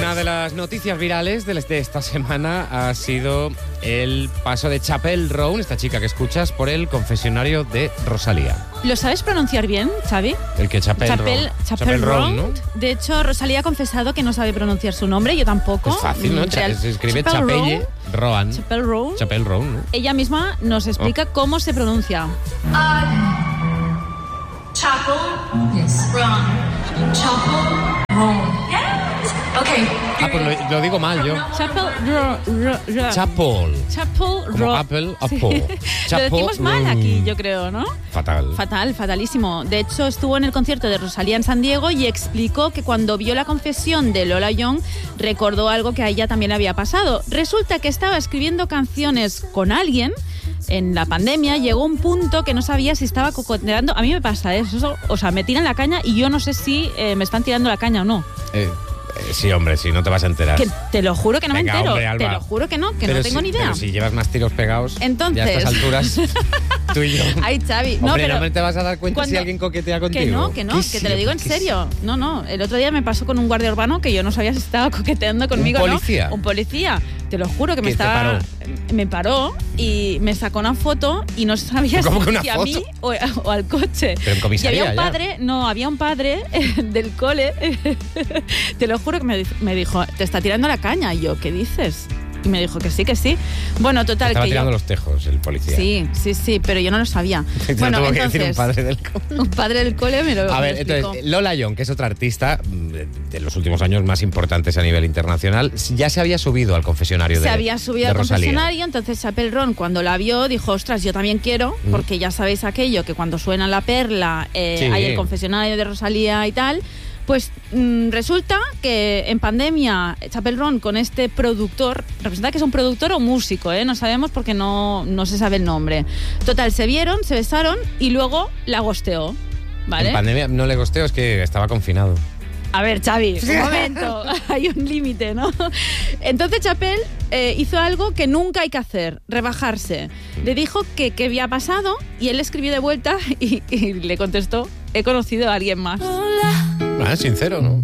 Una de las noticias virales de esta semana ha sido el paso de Chappell Roan, esta chica que escuchas, por el confesionario de Rosalía. ¿Lo sabes pronunciar bien, Xavi? El que Chappell Roan, ¿no? De hecho, Rosalía ha confesado que no sabe pronunciar su nombre, yo tampoco. Es fácil, ¿no? Se escribe Chappell Roan. Chappell Roan, ¿no? Ella misma nos explica cómo se pronuncia. Chappell, yes. Roan. Chappell Roan. Okay. Ah, pues lo digo mal yo. Chappell Como Apple, Apple. Lo decimos mal aquí, yo creo, ¿no? Fatalísimo. De hecho, estuvo en el concierto de Rosalía en San Diego y explicó que cuando vio la confesión de Lola Young, recordó algo que a ella también le había pasado. Resulta que estaba escribiendo canciones con alguien. En la pandemia llegó un punto que no sabía si estaba coqueteando. A mí me pasa eso, o sea, me tiran la caña y yo no sé si me están tirando la caña o no. Sí, hombre, sí, no te vas a enterar. Que te lo juro que no Venga, me entero. Hombre, Alba. Te lo juro que no tengo ni idea. Pero si llevas más tiros pegados, entonces, ya a estas alturas, tú y yo. Ay, Xavi, hombre, pero no te vas a dar cuenta si alguien coquetea contigo. Que te lo digo en serio. No. El otro día me pasó con un guardia urbano que yo no sabía si estaba coqueteando conmigo o no. Un policía. Te lo juro que me paró y me sacó una foto y no sabía si a mí o al coche. Pero en comisaría, y había un padre del cole. Te lo juro que me dijo, te está tirando la caña. Y yo, ¿qué dices? Y me dijo que sí. Bueno, total. Estaba tirando los tejos el policía. Sí, pero yo no lo sabía. Bueno, tuvo que decir un padre del cole. Un padre del cole me lo A ver, explicó. Entonces, Lola Young, que es otra artista de los últimos años más importantes a nivel internacional, ya se había subido al confesionario de Rosalía. Se había subido al confesionario, entonces Chappell Roan, cuando la vio, dijo, ostras, yo también quiero, porque ya sabéis aquello, que cuando suena la perla, hay el confesionario de Rosalía y tal. Pues resulta que en pandemia Chappell Roan con este productor, representa que es un productor o músico, no sabemos porque no se sabe el nombre. Total, se vieron, se besaron y luego la gosteó, ¿vale? En pandemia no le gosteó, es que estaba confinado. A ver, Xavi, un momento, hay un límite, ¿no? Entonces Chappell hizo algo que nunca hay que hacer, rebajarse. Le dijo que qué había pasado y él le escribió de vuelta y le contestó, he conocido a alguien más. Sincero, ¿no?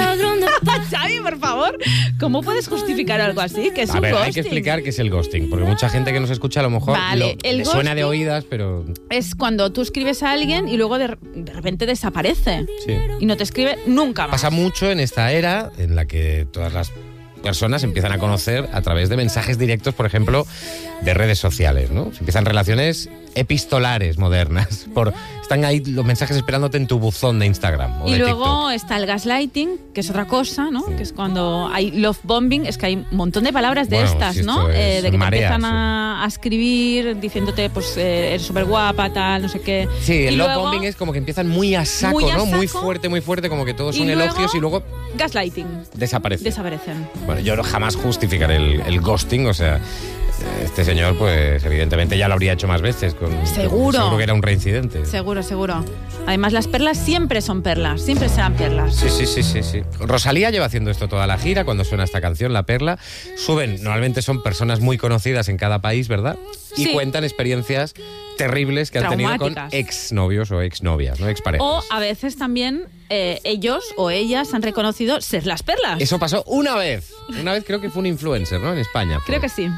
Xavi, por favor, ¿cómo puedes justificar algo así? Que es un ghosting. Hay que explicar qué es el ghosting, porque mucha gente que nos escucha a lo mejor le suena de oídas, pero... Es cuando tú escribes a alguien y luego de repente desaparece. Sí. Y no te escribe nunca más. Pasa mucho en esta era en la que todas las personas empiezan a conocer a través de mensajes directos, por ejemplo, de redes sociales, ¿no? Se empiezan relaciones epistolares modernas. Están ahí los mensajes esperándote en tu buzón de Instagram o y de luego TikTok. Está el gaslighting, que es otra cosa, ¿no? Que es cuando hay love bombing, es que hay un montón de palabras de estas, ¿no? De que te empiezan a escribir diciéndote, pues, eres súper guapa, tal, no sé qué. Sí, el love bombing es como que empiezan muy a saco, ¿no? Muy fuerte, como que todos son elogios y luego... Gaslighting. Desaparecen. Bueno, yo jamás justificaré el ghosting, o sea... Este señor, pues, evidentemente ya lo habría hecho más veces. Seguro que era un reincidente. Seguro. Además, las perlas siempre son perlas, siempre serán perlas. Sí. Rosalía lleva haciendo esto toda la gira. Cuando suena esta canción, La Perla, normalmente son personas muy conocidas en cada país, ¿verdad? Y cuentan experiencias terribles que han tenido con exnovios o exnovias, ¿no? Exparejas. O a veces también ellos o ellas han reconocido ser las perlas. Eso pasó una vez. Una vez creo que fue un influencer, ¿no? En España. Creo que sí.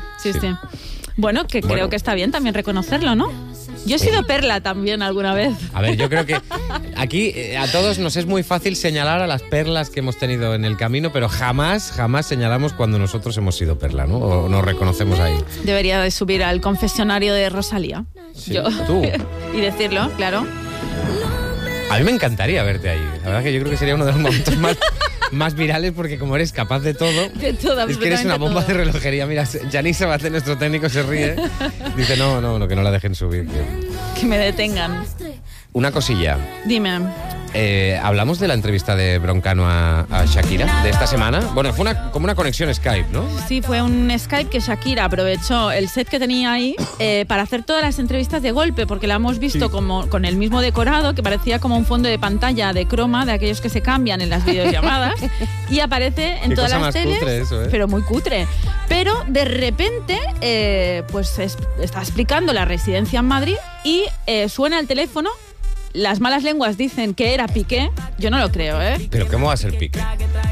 Bueno, creo que está bien también reconocerlo, ¿no? Yo he sido perla también alguna vez. A ver, yo creo que aquí a todos nos es muy fácil señalar a las perlas que hemos tenido en el camino, pero jamás señalamos cuando nosotros hemos sido perla, ¿no? O nos reconocemos ahí. Debería de subir al confesionario de Rosalía. Sí, tú. Y decirlo, claro. A mí me encantaría verte ahí. La verdad que yo creo que sería uno de los momentos más virales porque como eres capaz de todo, es que eres una bomba de relojería. Mira, Yanis Sabaté, nuestro técnico, se ríe. Dice, no, que no la dejen subir. Que me detengan. Una cosilla. Dime. Hablamos de la entrevista de Broncano a Shakira de esta semana. Bueno, fue como una conexión Skype, ¿no? Sí, fue un Skype que Shakira aprovechó el set que tenía ahí para hacer todas las entrevistas de golpe, porque la hemos visto como con el mismo decorado, que parecía como un fondo de pantalla de croma, de aquellos que se cambian en las videollamadas, y aparece en todas las teles. Cutre eso, pero muy cutre. Pero de repente, pues está explicando la residencia en Madrid y suena el teléfono. Las malas lenguas dicen que era Piqué. Yo no lo creo, ¿eh? ¿Pero cómo va a ser Piqué?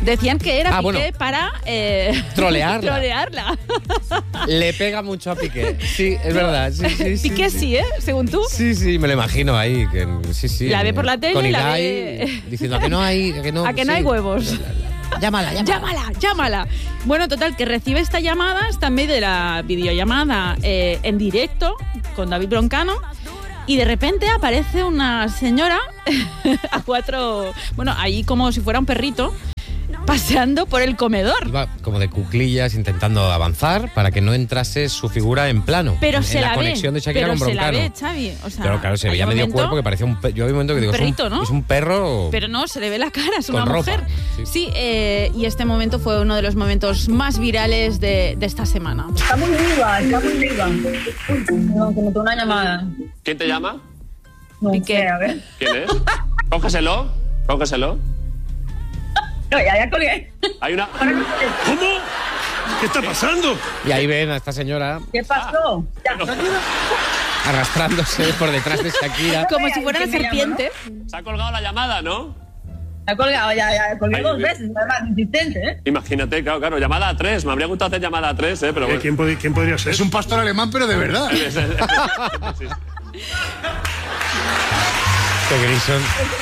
Decían que era Piqué para trolearla. Le pega mucho a Piqué. Sí, es verdad. Sí, Piqué sí, ¿eh? Según tú. Sí, me lo imagino ahí. Sí. La ve por la tele con y la Ibai, ve... diciendo que no hay... Que no, a que no hay huevos. Llámala. Bueno, total, que recibe esta llamada, está en medio de la videollamada en directo con David Broncano. Y de repente aparece una señora a 4... Bueno, ahí como si fuera un perrito, paseando por el comedor. Iba como de cuclillas intentando avanzar para que no entrase su figura en plano. Pero en se la conexión de Shakira con Broncano. Pero se la ve, Xavi. O sea, pero claro, se veía medio cuerpo que parecía un perro. Yo había un momento que digo, perrito, ¿no? Es un perro... Pero no, se le ve la cara, es una ropa. mujer. Sí, y este momento fue uno de los momentos más virales de esta semana. Está muy viva. No, que me tengo una llamada. ¿Quién te llama? No Piqué. sé, a ver. ¿Quién es? Cógeselo. No, ya colgué. Hay una... ¿Cómo? ¿Qué está pasando? Y ahí ven a esta señora ¿Qué pasó? Ya. arrastrándose por detrás de Shakira. Como si fuera una serpiente. Se ha colgado la llamada, ¿no? Ha colgado, ya colgué Ay, 2 bien. veces, además, insistente, ¿eh? Imagínate, claro, llamada a 3. Me habría gustado hacer llamada a 3, pero bueno. ¿Quién podría ser? Es un pastor alemán, pero de verdad. Sí. Qué Grison.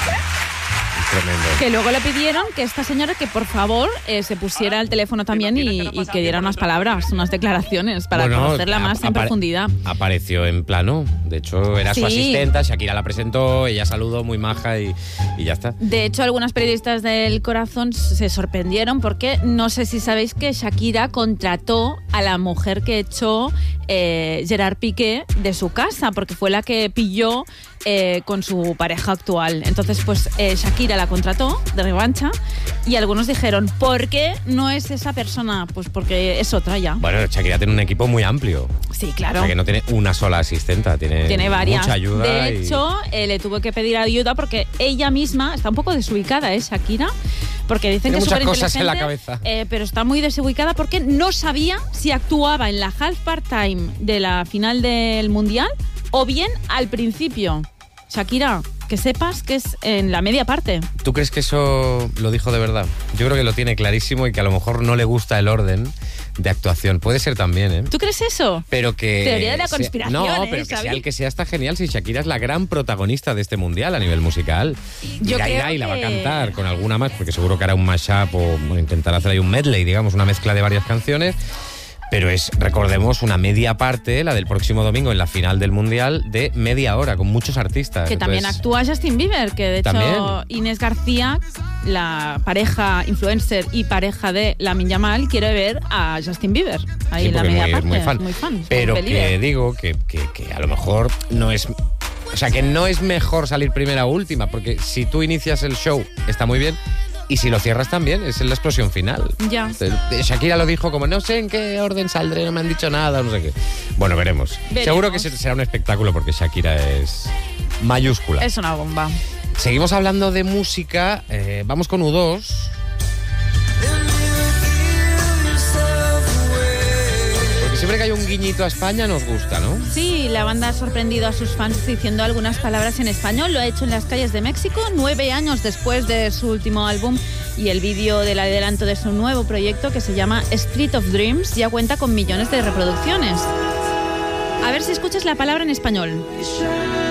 Tremendo. Que luego le pidieron que esta señora que por favor se pusiera al teléfono también y que diera unas palabras, unas declaraciones para conocerla más en profundidad. Apareció en plano. De hecho, era su asistenta. Shakira la presentó, ella saludó, muy maja y ya está. De hecho, algunos periodistas del Corazón se sorprendieron porque no sé si sabéis que Shakira contrató a la mujer que echó Gerard Piqué de su casa, porque fue la que pilló con su pareja actual. Entonces, pues Shakira la contrató de revancha y algunos dijeron, ¿por qué no es esa persona? Pues porque es otra ya. Bueno, Shakira tiene un equipo muy amplio. Sí, claro. O sea, que no tiene una sola asistenta, tiene varias. mucha ayuda. De hecho, le tuvo que pedir ayuda porque ella misma está un poco desubicada, Shakira, porque dicen tiene que es súper muchas cosas en la inteligente, cabeza. pero está muy desubicada porque no sabía si actuaba en la half part-time de la final del Mundial o bien al principio. Shakira, que sepas que es en la media parte. ¿Tú crees que eso lo dijo de verdad? Yo creo que lo tiene clarísimo y que a lo mejor no le gusta el orden de actuación. Puede ser también, ¿eh? ¿Tú crees eso? Pero que... Teoría de la conspiración, No, pero que ¿sabes? sea el que sea está genial. Si Shakira es la gran protagonista de este mundial a nivel musical. Yo creo y la va a que- cantar con alguna más, porque seguro que hará un mashup o intentará hacer ahí un medley, digamos, una mezcla de varias canciones. Pero es, recordemos, una media parte, la del próximo domingo en la final del Mundial, de media hora, con muchos artistas. Que también Entonces, actúa Justin Bieber, que de hecho ¿También? Inés García, la pareja influencer y pareja de Lamine Yamal, quiere ver a Justin Bieber ahí sí, en la porque media es parte. muy fan. es Pero muy que believer. digo que a lo mejor no es... O sea, que no es mejor salir primera o última, porque si tú inicias el show está muy bien, y si lo cierras también, es la explosión final. Ya. Shakira lo dijo como, no sé en qué orden saldré, no me han dicho nada, no sé qué. Bueno, veremos. Seguro que será un espectáculo porque Shakira es mayúscula. Es una bomba. Seguimos hablando de música, vamos con U2. Porque siempre que hay un guiñito a España nos gusta, ¿no? Sí, la banda ha sorprendido a sus fans diciendo algunas palabras en español. Lo ha hecho en las calles de México 9 años después de su último álbum, y el vídeo del adelanto de su nuevo proyecto, que se llama Street of Dreams, ya cuenta con millones de reproducciones. A ver si escuchas la palabra en español.